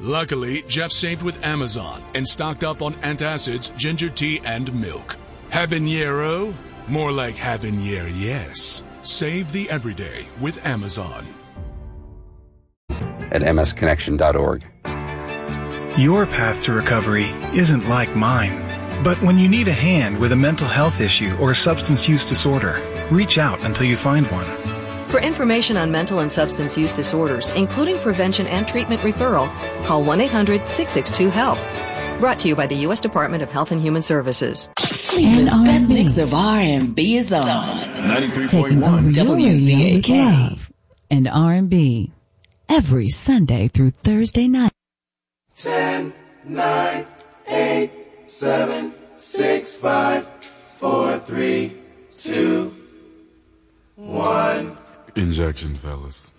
Luckily, Jeff saved with Amazon and stocked up on antacids, ginger tea, and milk. Habanero? More like habanero, yes. Save the everyday with Amazon. At msconnection.org. Your path to recovery isn't like mine. But when you need a hand with a mental health issue or substance use disorder, reach out until you find one. For information on mental and substance use disorders, including prevention and treatment referral, call 1-800-662-HELP. Brought to you by the U.S. Department of Health and Human Services. Cleveland's best mix of R&B is on. 93.1 WCAK. Love and R&B every Sunday through Thursday night. 10, 9, 8, 7, 6, 5, 4, 3, 2, 1. Injection, fellas.